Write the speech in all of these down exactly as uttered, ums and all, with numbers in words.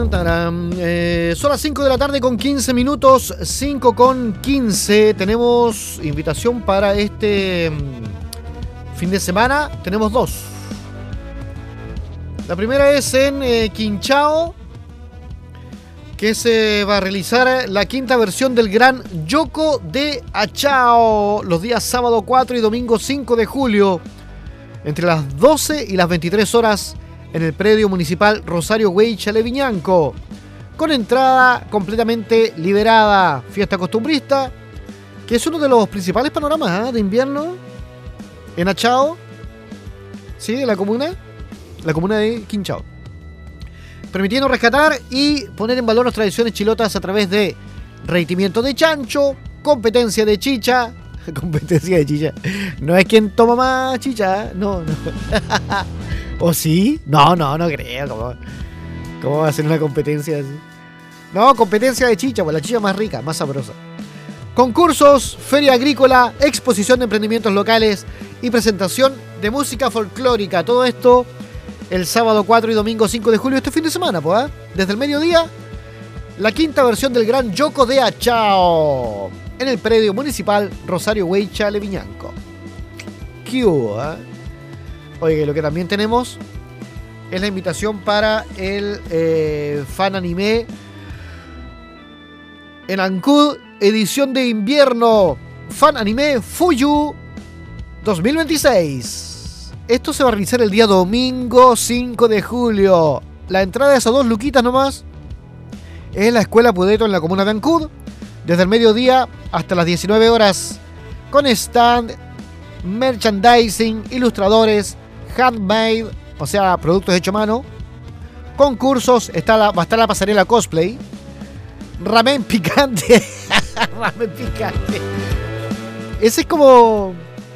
Tarán, tarán. Eh, son las cinco de la tarde con quince minutos. cinco con quince. Tenemos invitación para este mm, fin de semana. Tenemos dos. La primera es en eh, Quinchao, que se va a realizar la quinta versión del gran Yoko de Achao, los días sábado cuatro y domingo cinco de julio, entre las doce y las veintitrés horas, en el predio municipal Rosario Way Chaleviñanco, con entrada completamente liberada. Fiesta costumbrista, que es uno de los principales panoramas ¿eh? de invierno en Achao, ¿sí? De la comuna, la comuna de Quinchao, permitiendo rescatar y poner en valor las tradiciones chilotas a través de reitimiento de chancho, competencia de chicha. Competencia de chicha. No es quien toma más chicha, no, no. ¿O sí? No, no, no creo. ¿Cómo, cómo va a ser una competencia así? No, competencia de chicha, pues la chicha más rica, más sabrosa. Concursos, feria agrícola, exposición de emprendimientos locales y presentación de música folclórica. Todo esto el sábado cuatro y domingo cinco de julio, este fin de semana, pues, ¿eh? Desde el mediodía, la quinta versión del gran Yoko de Achao, en el predio municipal Rosario Way Chaleviñanco. ¿Qué hubo, eh? Oye, lo que también tenemos es la invitación para el eh, fan anime en Ancud, edición de invierno, fan anime Fuyu dos mil veintiséis. Esto se va a realizar el día domingo cinco de julio. La entrada es a dos luquitas nomás. Es la Escuela Pudeto en la comuna de Ancud, desde el mediodía hasta las diecinueve horas, con stand, merchandising, ilustradores, handmade, o sea, productos hechos a mano, concursos, está la, va a estar la pasarela cosplay, ramen picante. Ramen picante. Ese es como...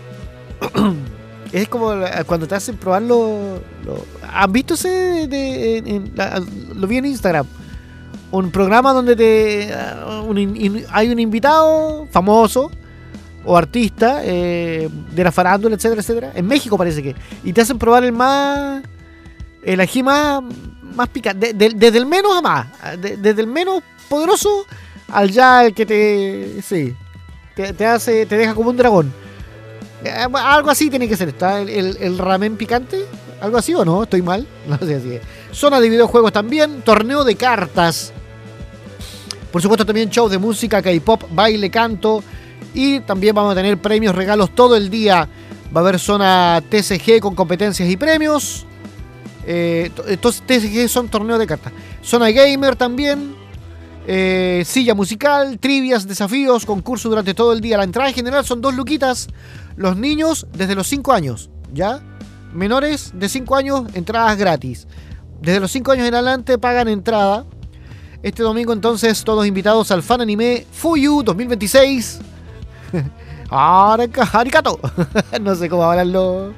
Es como cuando te hacen probar lo, lo... ¿Han visto ese? De, de, en, en, la, lo vi en Instagram. Un programa donde te un, in, hay un invitado famoso o artista eh, de la farándula, etcétera, etcétera. En México parece que. Y te hacen probar el más... El ají más, más picante. De, de, desde el menos a más. De, desde el menos poderoso al ya el que te... Sí. Te, te hace... Te deja como un dragón. Algo así tiene que ser. ¿Está el, el, el ramen picante? ¿Algo así o no? ¿Estoy mal? No sé así es. Zona de videojuegos también. Torneo de cartas. Por supuesto también show de música, K-pop, baile, canto. Y también vamos a tener premios, regalos todo el día. Va a haber zona T C G con competencias y premios. Eh, entonces T C G son torneos de cartas. Zona gamer también. Eh, silla musical, trivias, desafíos, concursos durante todo el día. La entrada en general son dos luquitas. Los niños desde los cinco años, ¿ya? Menores de cinco años, entradas gratis. Desde los cinco años en adelante pagan entrada. Este domingo entonces todos invitados al fan anime Fuyu dos mil veintiséis. Arigato. No sé cómo hablarlo.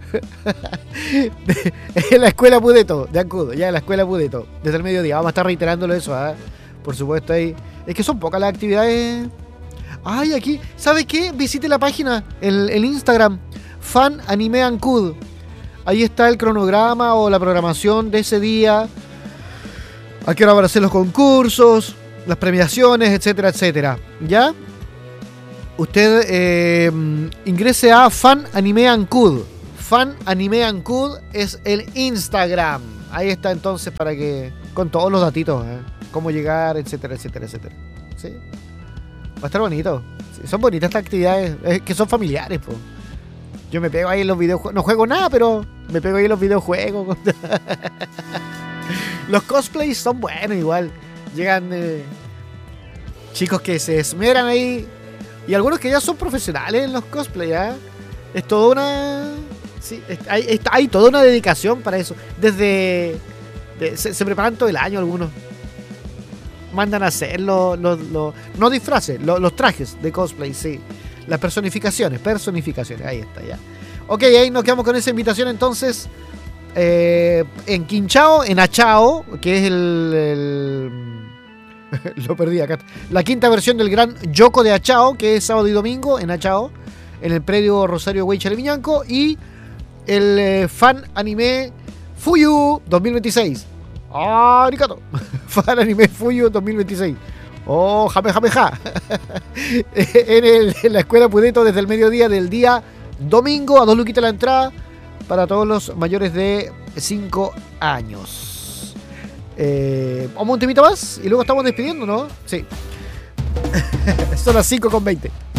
En la escuela Pudeto de Ancud, ya en la escuela Pudeto, desde el mediodía. Vamos a estar reiterándolo eso, ¿eh? Por supuesto ahí. Es que son pocas las actividades. Ay, aquí, ¿sabe qué? Visite la página, el, el Instagram, Fan Anime Ancud. Ahí está el cronograma o la programación de ese día. A qué hora van a hacer los concursos, las premiaciones, etcétera, etcétera. ¿Ya? Usted eh, ingrese a Fan Anime Ancud. Fan Anime Ancud es el Instagram. Ahí está entonces para que... Con todos los datitos, ¿eh? Cómo llegar, etcétera, etcétera, etcétera. ¿Sí? Va a estar bonito. Sí, son bonitas estas actividades, es que son familiares, po. Yo me pego ahí en los videojuegos. No juego nada, pero me pego ahí en los videojuegos. Los cosplays son buenos igual. Llegan eh, chicos que se esmeran ahí. Y algunos que ya son profesionales en los cosplays, ¿eh? Es toda una... Sí, es, hay, es, hay toda una dedicación para eso. Desde... De, se, se preparan todo el año algunos. Mandan a hacer los, los, los no disfraces, los, los trajes de cosplay, sí. Las personificaciones, personificaciones, ahí está ya. Ok, ahí nos quedamos con esa invitación entonces. Eh, en Quinchao, en Achao, que es el, el lo perdí acá. La quinta versión del gran Yoko de Achao, que es sábado y domingo en Achao, en el predio Rosario Way Chaleviñanco, y el eh, fan anime Fuyu dos mil veintiséis. Arigato. Fan Anime Fuyu dos mil veintiséis. Oh, jame, jame, ja. en, el, en la escuela Pudeto desde el mediodía del día domingo a dos luquitas la entrada para todos los mayores de cinco años. Eh, vamos un temita más y luego estamos despidiendo, ¿no? Sí. Son las cinco con veinte.